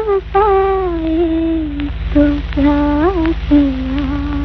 पाए तो क्या किया।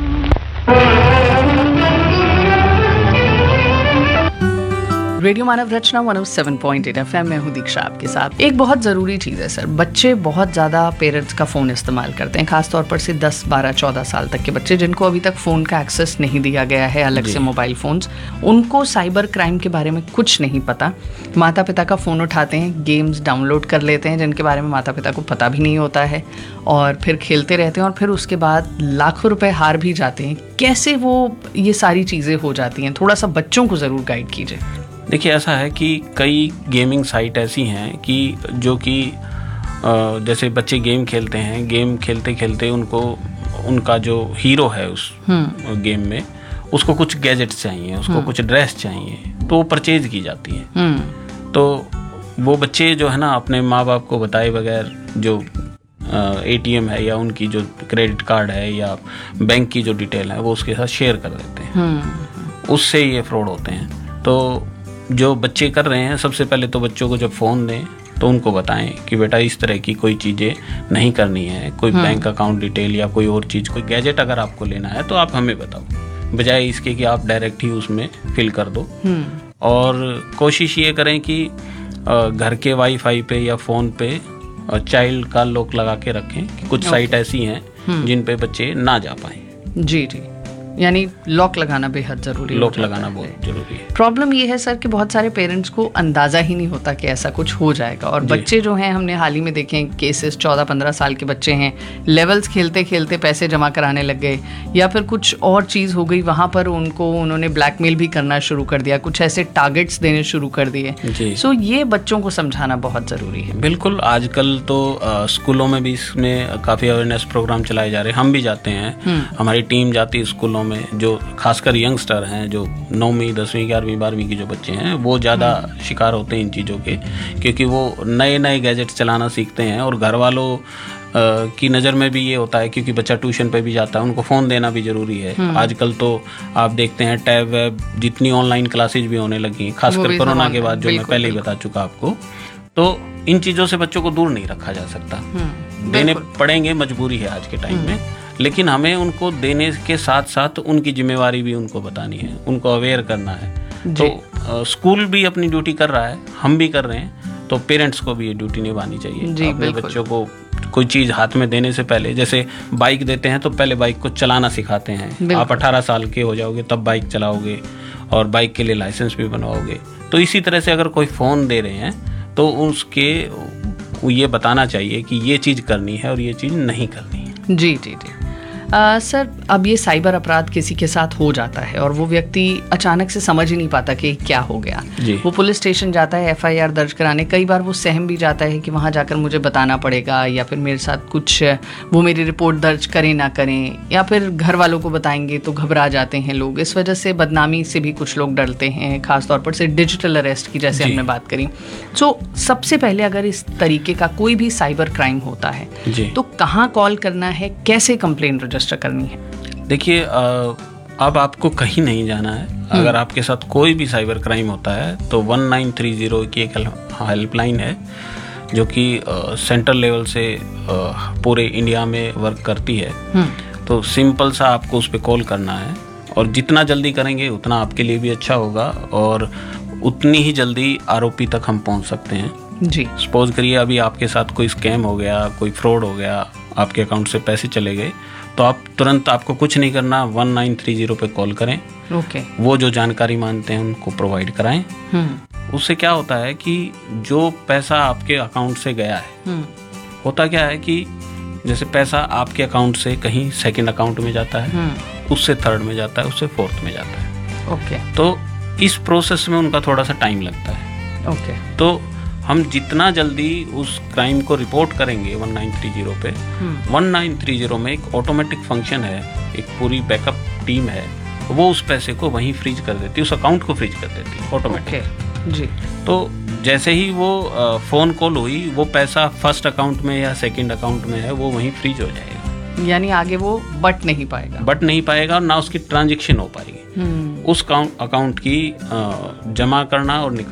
रेडियो मानव रचना 107.8 FM में हूँ दीक्षा आपके साथ। एक बहुत ज़रूरी चीज़ है सर, बच्चे बहुत ज़्यादा पेरेंट्स का फ़ोन इस्तेमाल करते हैं, खासतौर पर से 10, 12, 14 साल तक के बच्चे जिनको अभी तक फ़ोन का एक्सेस नहीं दिया गया है अलग से मोबाइल फ़ोन्स। उनको साइबर क्राइम के बारे में कुछ नहीं पता। माता पिता का फ़ोन उठाते हैं, गेम्स डाउनलोड कर लेते हैं जिनके बारे में माता पिता को पता भी नहीं होता है, और फिर खेलते रहते हैं और फिर उसके बाद लाखों रुपए हार भी जाते हैं। कैसे वो ये सारी चीज़ें हो जाती हैं, थोड़ा सा बच्चों को ज़रूर गाइड कीजिए। देखिए, ऐसा है कि कई गेमिंग साइट ऐसी हैं कि जो कि जैसे बच्चे गेम खेलते हैं, गेम खेलते खेलते उनका जो हीरो है उस गेम में, उसको कुछ गैजेट्स चाहिए, उसको कुछ ड्रेस चाहिए, तो वो परचेज की जाती है। तो वो बच्चे जो है ना, अपने माँ बाप को बताए बगैर जो ATM है या उनकी जो क्रेडिट कार्ड है या बैंक की जो डिटेल है वो उसके साथ शेयर कर देते हैं। उससे ये फ्रॉड होते हैं। तो जो बच्चे कर रहे हैं, सबसे पहले तो बच्चों को जब फ़ोन दें तो उनको बताएं कि बेटा इस तरह की कोई चीज़ें नहीं करनी है, कोई बैंक अकाउंट डिटेल या कोई और चीज़, कोई गैजेट अगर आपको लेना है तो आप हमें बताओ, बजाय इसके कि आप डायरेक्ट ही उसमें फिल कर दो। और कोशिश ये करें कि घर के वाईफाई पे या फ़ोन पे चाइल्ड का लॉक लगा के रखें कि कुछ साइट ऐसी हैं जिन पे बच्चे ना जा पाएँ। जी, यानी लॉक लगाना बेहद ज़रूरी है। लॉक लगाना बहुत ज़रूरी है। प्रॉब्लम ये है सर कि बहुत सारे पेरेंट्स को अंदाज़ा ही नहीं होता कि ऐसा कुछ हो जाएगा, और बच्चे जो हैं, हमने हाल ही में देखे हैं केसेस, 14-15 साल के बच्चे हैं, लेवल्स खेलते खेलते पैसे जमा कराने लग गए, या फिर कुछ और चीज़ हो गई, वहाँ पर उन्होंने ब्लैकमेल भी करना शुरू कर दिया, कुछ ऐसे टारगेट्स देने शुरू कर दिए। सो ये बच्चों को समझाना बहुत ज़रूरी है। बिल्कुल, आजकल तो स्कूलों में भी इसमें काफ़ी अवेयरनेस प्रोग्राम चलाए जा रहे हैं। हम भी जाते हैं, हमारी टीम जाती है स्कूलों में, जो खासकर यंगस्टर हैं, जो 9वीं, 10वीं, 11वीं, 12वीं के जो बच्चे हैं, वो ज़्यादा शिकार होते हैं इन चीज़ों के, क्योंकि वो नए नए गैजेट चलाना सीखते हैं। और घर वालों की नज़र में भी ये होता है, क्योंकि बच्चा ट्यूशन पे भी जाता है, उनको फ़ोन देना भी ज़रूरी है। आजकल तो आप देखते हैं टैब वैब जितनी ऑनलाइन क्लासेज भी होने लगी, खासकर कोरोना के बाद, जो मैं पहले ही बता चुका आपको। तो इन चीज़ों से बच्चों को दूर नहीं रखा जा सकता, देने पड़ेंगे, मजबूरी है आज के टाइम में। लेकिन हमें उनको देने के साथ साथ उनकी जिम्मेवारी भी उनको बतानी है, उनको अवेयर करना है। तो स्कूल भी अपनी ड्यूटी कर रहा है, हम भी कर रहे हैं, तो पेरेंट्स को भी ये ड्यूटी निभानी चाहिए। अपने बच्चों को कोई चीज़ हाथ में देने से पहले, जैसे बाइक देते हैं तो पहले बाइक को चलाना सिखाते हैं। आप 18 साल के हो जाओगे तब बाइक चलाओगे, और बाइक के लिए लाइसेंस भी बनवाओगे। तो इसी तरह से अगर कोई फ़ोन दे रहे हैं तो उसके ये बताना चाहिए कि ये चीज़ करनी है और ये चीज़ नहीं करनी है। जी। सर, अब ये साइबर अपराध किसी के साथ हो जाता है और वो व्यक्ति अचानक से समझ ही नहीं पाता कि क्या हो गया। वो पुलिस स्टेशन जाता है FIR दर्ज कराने, कई बार वो सहम भी जाता है कि वहाँ जाकर मुझे बताना पड़ेगा, या फिर मेरे साथ कुछ, वो मेरी रिपोर्ट दर्ज करें ना करें, या फिर घर वालों को बताएंगे तो घबरा जाते हैं लोग। इस वजह से बदनामी से भी कुछ लोग डरते हैं, खासतौर पर से डिजिटल अरेस्ट की, जैसे हमने बात करी। सो सबसे पहले अगर इस तरीके का कोई भी साइबर क्राइम होता है तो कहाँ कॉल करना है, कैसे कंप्लेंट रजिस्टर करनी है? देखिए, अब आपको कहीं नहीं जाना है। अगर आपके साथ कोई भी साइबर क्राइम होता है तो 1930 की एक हेल्पलाइन है, जो कि सेंट्रल लेवल से पूरे इंडिया में वर्क करती है। तो सिंपल सा आपको उस पर कॉल करना है, और जितना जल्दी करेंगे उतना आपके लिए भी अच्छा होगा, और उतनी ही जल्दी आरोपी तक हम पहुंच सकते हैं। जी, सपोज करिए अभी आपके साथ कोई स्कैम हो गया, कोई फ्रॉड हो गया, आपके अकाउंट से पैसे चले गए, तो आप तुरंत, आपको कुछ नहीं करना, 1930 पे कॉल करें। वो जो जानकारी मांगते हैं उनको प्रोवाइड कराएं। उससे क्या होता है कि जो पैसा आपके अकाउंट से गया है, होता क्या है कि जैसे पैसा आपके अकाउंट से कहीं सेकंड अकाउंट में जाता है, उससे थर्ड में जाता है, उससे फोर्थ में जाता है। तो इस प्रोसेस में उनका थोड़ा सा टाइम लगता है। तो हम जितना जल्दी उस क्राइम को रिपोर्ट करेंगे 1930 पे, 1930 में एक ऑटोमेटिक फंक्शन है, एक पूरी बैकअप टीम है, वो उस पैसे को वहीं फ्रीज कर देती है, उस अकाउंट को फ्रीज कर देती है ऑटोमेटिक। जी। तो जैसे ही वो फ़ोन कॉल हुई, वो पैसा फर्स्ट अकाउंट में या सेकंड अकाउंट में है, वो वहीं फ्रीज हो जाएगा, यानी आगे वो बट नहीं पाएगा, और ना उसकी ट्रांजेक्शन हो पाएगी। उस अकाउंट की जमा करना और